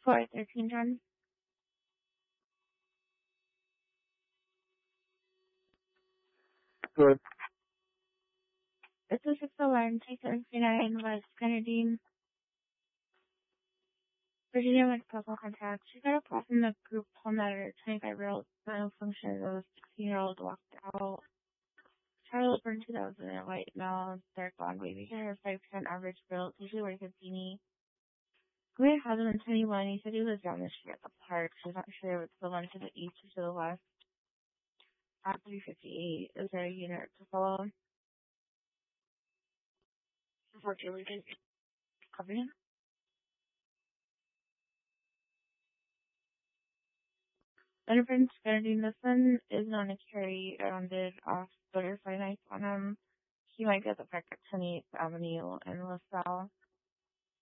413, John. Good. It's a 601, 279 West Grenadine, Virginia with personal contact. She got a call from the group home that her 25-year-old malfunction of 16-year-old walked out. Charlotte Burn 2000 in a white male, dark blonde baby hair, 5% average build, usually wears a beanie. Gray has him in 21. He said he lives down the street at the park. She's not sure if it's the one to the east or to the west. At 358, is there a unit to follow? Unfortunately, we didn't cover him. Benefits Grenadine, this one is known to carry a rounded off butterfly knife on him. He might get the park at 28th Avenue in LaSalle.